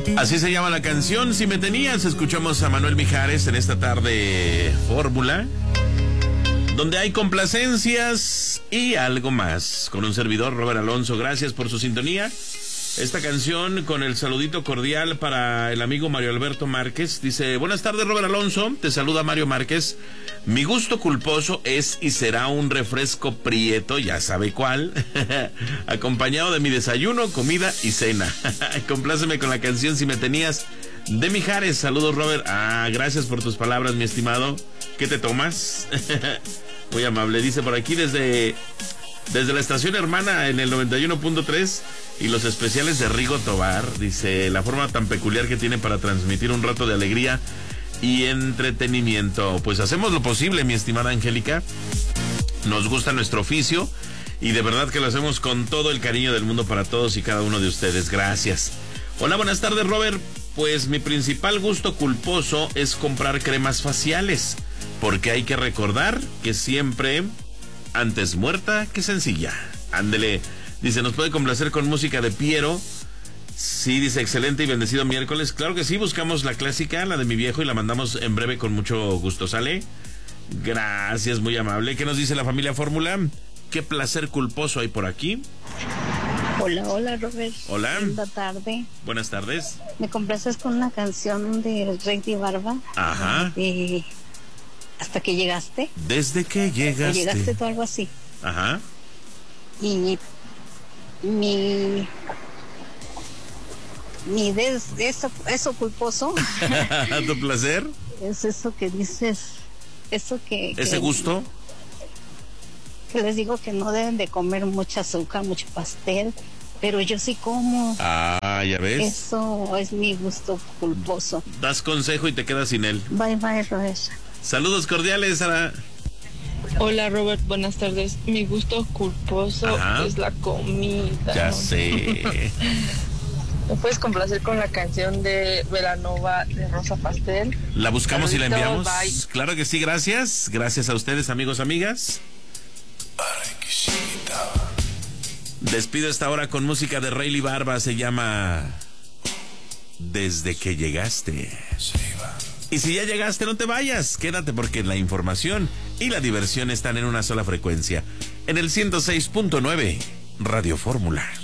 Así se llama la canción, Si me tenías. Escuchamos a Manuel Mijares en esta tarde Fórmula, donde hay complacencias y algo más. Con un servidor, Robert Alonso, gracias por su sintonía. Esta canción con el saludito cordial para el amigo Mario Alberto Márquez. Dice: buenas tardes, Robert Alonso, te saluda Mario Márquez. Mi gusto culposo es y será un refresco prieto, ya sabe cuál, acompañado de mi desayuno, comida y cena. Compláceme con la canción Si me tenías, de Mijares. Saludos, Robert. Gracias por tus palabras, mi estimado. ¿Qué te tomas? Muy amable. Dice por aquí desde la estación hermana en el 91.3 y los especiales de Rigo Tobar. Dice: la forma tan peculiar que tiene para transmitir un rato de alegría y entretenimiento. Pues hacemos lo posible, mi estimada Angélica. Nos gusta nuestro oficio y de verdad que lo hacemos con todo el cariño del mundo para todos y cada uno de ustedes. Gracias. Hola, buenas tardes, Robert. Pues mi principal gusto culposo es comprar cremas faciales, porque hay que recordar que siempre antes muerta que sencilla. Ándele. Dice: ¿nos puede complacer con música de Piero? Sí, dice: excelente y bendecido miércoles. Claro que sí, buscamos la clásica, la de mi viejo, y la mandamos en breve con mucho gusto. ¿Sale? Gracias, muy amable. ¿Qué nos dice la familia Fórmula? ¿Qué placer culposo hay por aquí? Hola, Robert. Hola. Buenas tardes. Buenas tardes. ¿Me complaces con una canción de Rey Barba? Ajá. Hasta que llegaste. Desde que llegaste. Llegaste tú, algo así. Ajá. Y eso culposo. ¿A tu placer? Es eso que dices, ¿Ese gusto? Que les digo que no deben de comer mucha azúcar, mucho pastel, pero yo sí como. Ya ves. Eso es mi gusto culposo. Das consejo y te quedas sin él. Bye, Robert. Saludos cordiales, Sara. Hola, Robert, buenas tardes. Mi gusto culposo es la comida. Ya sé. ¿Me puedes complacer con la canción de Belanova de Rosa Pastel? La buscamos. Saludito, y la enviamos. Bye. Claro que sí, gracias. Gracias a ustedes, amigos, amigas. Despido esta hora con música de Rayleigh Barba. Se llama Desde que llegaste. Y si ya llegaste, no te vayas. Quédate, porque la información y la diversión están en una sola frecuencia. En el 106.9 Radio Fórmula.